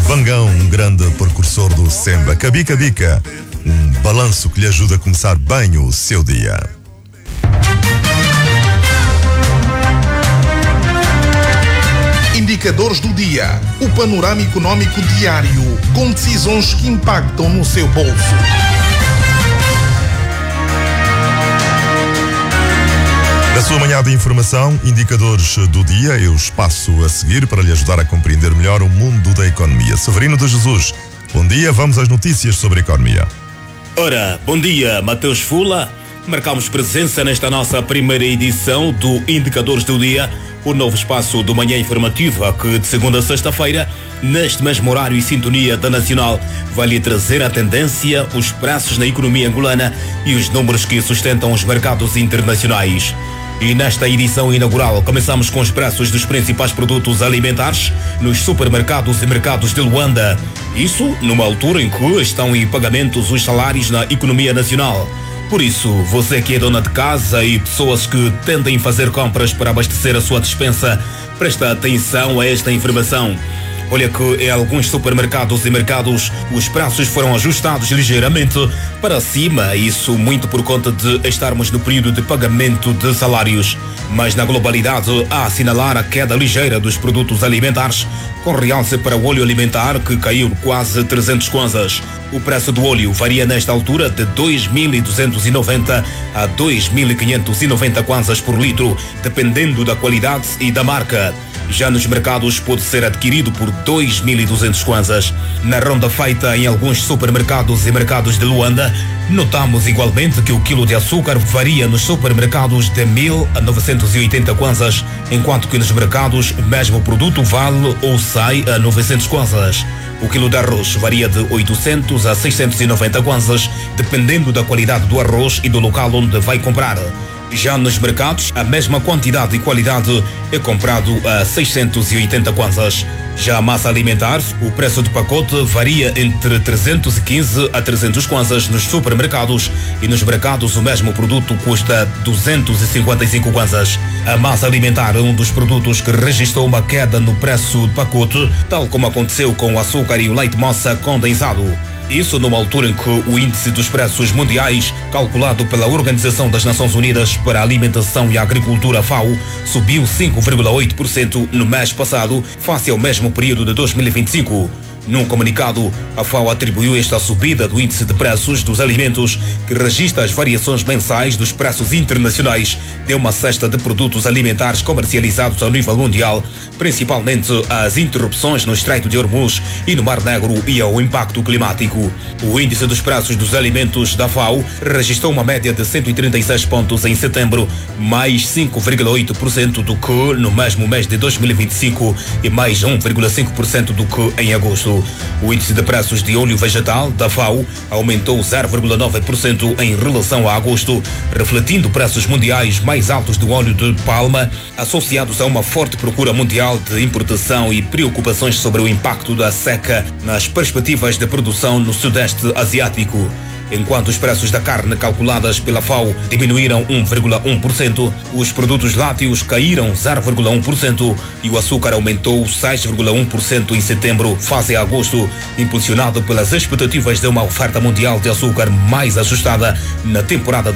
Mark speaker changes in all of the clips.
Speaker 1: Vangão, um grande precursor do Semba. Cabica Bica, um balanço que lhe ajuda a começar bem o seu dia.
Speaker 2: Indicadores do dia. O panorama econômico diário, com decisões que impactam no seu bolso.
Speaker 1: Na sua manhã de informação, indicadores do dia, eu os passo a seguir para lhe ajudar a compreender melhor o mundo da economia. Severino de Jesus, bom dia, vamos às notícias sobre a economia.
Speaker 3: Ora, bom dia, Mateus Fula. Marcamos presença nesta nossa primeira edição do Indicadores do Dia, o novo espaço do Manhã Informativa que de segunda a sexta-feira, neste mesmo horário e sintonia da Nacional, vai lhe trazer a tendência, os preços na economia angolana e os números que sustentam os mercados internacionais. E nesta edição inaugural começamos com os preços dos principais produtos alimentares nos supermercados e mercados de Luanda. Isso numa altura em que estão em pagamentos os salários na economia nacional. Por isso, você que é dona de casa e pessoas que tendem a fazer compras para abastecer a sua despensa, presta atenção a esta informação. Olha que em alguns supermercados e mercados os preços foram ajustados ligeiramente para cima, isso muito por conta de estarmos no período de pagamento de salários. Mas na globalidade há a assinalar a queda ligeira dos produtos alimentares, com realce para o óleo alimentar que caiu quase 300 kwanzas. O preço do óleo varia nesta altura de 2.290 a 2.590 kwanzas por litro, dependendo da qualidade e da marca. Já nos mercados pode ser adquirido por 2.200 kwanzas. Na ronda feita em alguns supermercados e mercados de Luanda, notamos igualmente que o quilo de açúcar varia nos supermercados de 1.000 a 980 kwanzas, enquanto que nos mercados o mesmo produto vale ou sai a 900 kwanzas. O quilo de arroz varia de 800 a 690 kwanzas, dependendo da qualidade do arroz e do local onde vai comprar. Já nos mercados, a mesma quantidade e qualidade é comprado a 680 kwanzas. Já a massa alimentar, o preço do pacote varia entre 315 a 300 kwanzas nos supermercados e nos mercados o mesmo produto custa 255 kwanzas. A massa alimentar é um dos produtos que registrou uma queda no preço do pacote, tal como aconteceu com o açúcar e o leite moça condensado. Isso numa altura em que o índice dos preços mundiais, calculado pela Organização das Nações Unidas para a Alimentação e a Agricultura, FAO, subiu 5,8% no mês passado, face ao mesmo período de 2025. Num comunicado, a FAO atribuiu esta subida do índice de preços dos alimentos, que registra as variações mensais dos preços internacionais de uma cesta de produtos alimentares comercializados ao nível mundial, principalmente às interrupções no Estreito de Hormuz e no Mar Negro e ao impacto climático. O índice dos preços dos alimentos da FAO registrou uma média de 136 pontos em setembro, mais 5,8% do que no mesmo mês de 2025 e mais 1,5% do que em agosto. O índice de preços de óleo vegetal da FAO aumentou 0,9% em relação a agosto, refletindo preços mundiais mais altos do óleo de palma, associados a uma forte procura mundial de importação e preocupações sobre o impacto da seca nas perspectivas de produção no Sudeste Asiático. Enquanto os preços da carne calculadas pela FAO diminuíram 1,1%, os produtos lácteos caíram 0,1% e o açúcar aumentou 6,1% em setembro, face a agosto, impulsionado pelas expectativas de uma oferta mundial de açúcar mais ajustada na temporada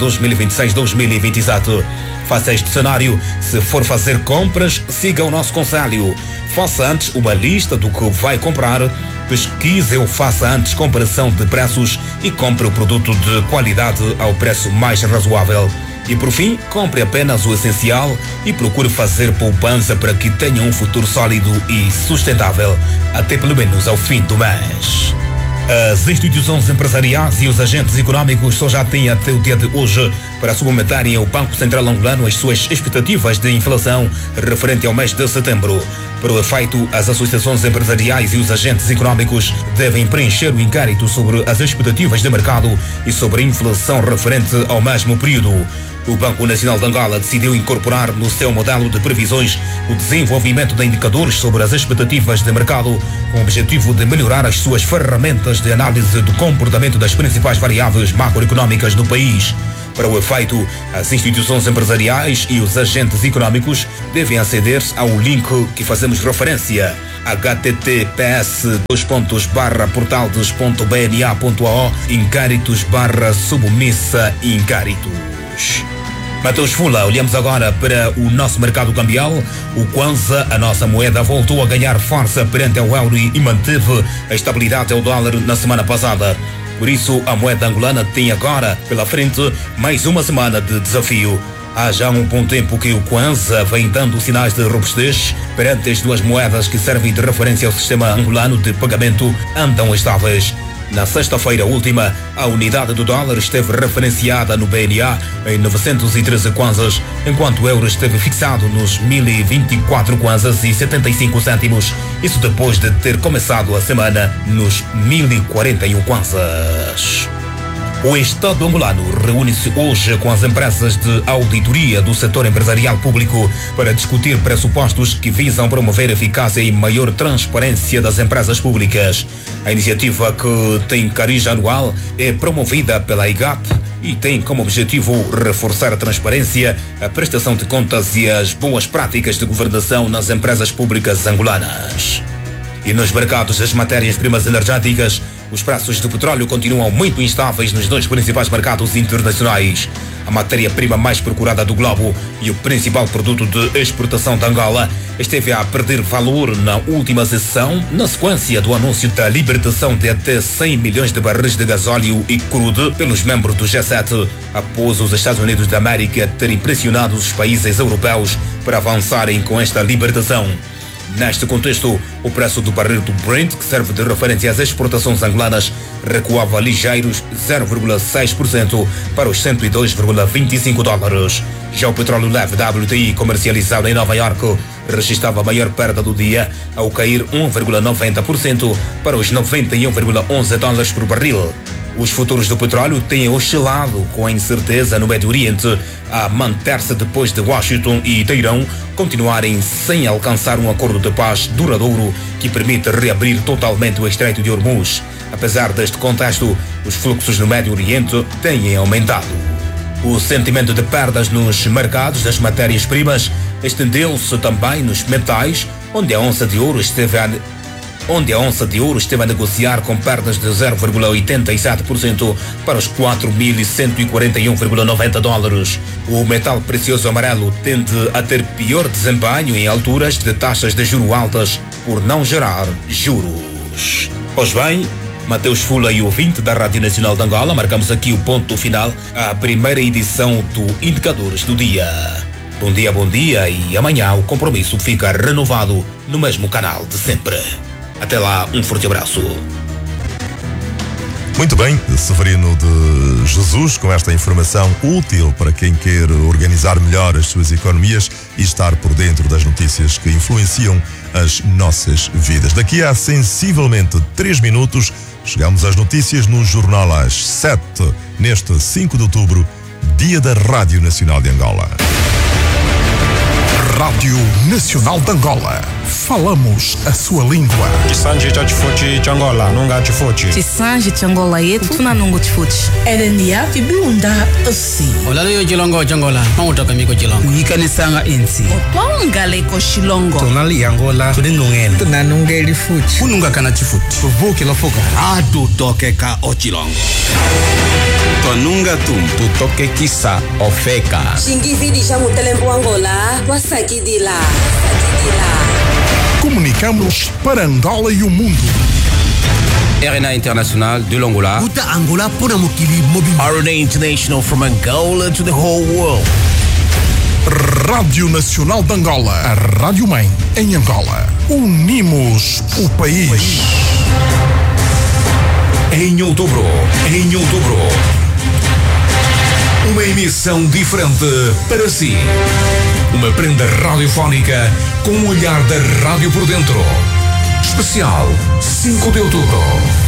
Speaker 3: 2026-2027. Face a este cenário, se for fazer compras, siga o nosso conselho. Faça antes uma lista do que vai comprar, pesquise ou faça antes comparação de preços e compre o produto de qualidade ao preço mais razoável. E por fim, compre apenas o essencial e procure fazer poupança para que tenha um futuro sólido e sustentável, até pelo menos ao fim do mês. As instituições empresariais e os agentes econômicos só já têm até o dia de hoje para submeterem ao Banco Central Angolano as suas expectativas de inflação referente ao mês de setembro. Para o efeito, as associações empresariais e os agentes econômicos devem preencher o inquérito sobre as expectativas de mercado e sobre a inflação referente ao mesmo período. O Banco Nacional de Angola decidiu incorporar no seu modelo de previsões o desenvolvimento de indicadores sobre as expectativas de mercado, com o objetivo de melhorar as suas ferramentas de análise do comportamento das principais variáveis macroeconómicas do país. Para o efeito, as instituições empresariais e os agentes econômicos devem aceder ao link que fazemos referência: https://portaldes.bna.ao incaritos/submissa incaritos. Mateus Fula, olhamos agora para o nosso mercado cambial. O Kwanza, a nossa moeda, voltou a ganhar força perante ao euro e manteve a estabilidade ao dólar na semana passada. Por isso, a moeda angolana tem agora pela frente mais uma semana de desafio. Há já um bom tempo que o Kwanza vem dando sinais de robustez. Perante as duas moedas que servem de referência ao sistema angolano de pagamento, andam estáveis. Na sexta-feira última, a unidade do dólar esteve referenciada no BNA em 913 kwanzas, enquanto o euro esteve fixado nos 1024 kwanzas e 75 cêntimos. Isso depois de ter começado a semana nos 1041 kwanzas. O Estado angolano reúne-se hoje com as empresas de auditoria do setor empresarial público para discutir pressupostos que visam promover eficácia e maior transparência das empresas públicas. A iniciativa, que tem cariz anual, é promovida pela IGAP e tem como objetivo reforçar a transparência, a prestação de contas e as boas práticas de governação nas empresas públicas angolanas. E nos mercados das matérias-primas energéticas, os preços do petróleo continuam muito instáveis nos dois principais mercados internacionais. A matéria-prima mais procurada do globo e o principal produto de exportação de Angola esteve a perder valor na última sessão, na sequência do anúncio da libertação de até 100 milhões de barris de gasóleo e crudo pelos membros do G7, após os Estados Unidos da América terem pressionado os países europeus para avançarem com esta libertação. Neste contexto, o preço do barril do Brent, que serve de referência às exportações angolanas, recuava ligeiros 0,6% para os 102,25 dólares. Já o petróleo leve WTI, comercializado em Nova Iorque, registrava a maior perda do dia, ao cair 1,90% para os 91,11 dólares por barril. Os futuros do petróleo têm oscilado com a incerteza no Médio Oriente a manter-se depois de Washington e Teherão continuarem sem alcançar um acordo de paz duradouro que permita reabrir totalmente o Estreito de Hormuz. Apesar deste contexto, os fluxos no Médio Oriente têm aumentado. O sentimento de perdas nos mercados das matérias-primas estendeu-se também nos metais, onde a onça de ouro esteve a negociar com perdas de 0,87% para os 4.141,90 dólares. O metal precioso amarelo tende a ter pior desempenho em alturas de taxas de juros altas por não gerar juros. Pois bem, Mateus Fula e ouvinte da Rádio Nacional de Angola, marcamos aqui o ponto final à primeira edição do Indicadores do Dia. Bom dia e amanhã o compromisso fica renovado no mesmo canal de sempre. Até lá, um forte abraço.
Speaker 1: Muito bem, Severino de Jesus, com esta informação útil para quem quer organizar melhor as suas economias e estar por dentro das notícias que influenciam as nossas vidas. Daqui a sensivelmente 3 minutos, chegamos às notícias no Jornal às 7, neste 5 de outubro, Dia da Rádio Nacional de Angola.
Speaker 2: Rádio Nacional de Angola. Falamos a sua língua.
Speaker 4: Chisanji cha chifuchi cha Angola, nunga chifuchi.
Speaker 5: Chisanji cha Angola yetu tuna nungu chifuchi.
Speaker 6: Erenia vibunda assim.
Speaker 7: Olalo yo chilongo cha Angola, mangutaka miko chilongo.
Speaker 6: Yikanisanga ensi.
Speaker 5: Otwangale ko shilongo.
Speaker 4: Tonali Angola, tulinungene.
Speaker 6: Tunanungeli fuchi.
Speaker 4: Ununga kana chifuchi.
Speaker 7: Vuki la foka.
Speaker 4: Atu toke ka ochilongo.
Speaker 8: Tonunga tu toke kisa ofeka.
Speaker 9: Shingividi changu telembo Angola, wasakidila.
Speaker 2: Comunicamos para Angola e o mundo.
Speaker 7: RNA International de l'Angola.
Speaker 6: Uta Angola pona mukili mobile.
Speaker 7: RNA International from Angola to the whole world.
Speaker 2: Rádio Nacional de Angola, a Rádio Mãe em Angola. Unimos o país.
Speaker 10: Em outubro, uma emissão diferente para si. Uma prenda radiofónica com um olhar da rádio por dentro. Especial 5 de outubro.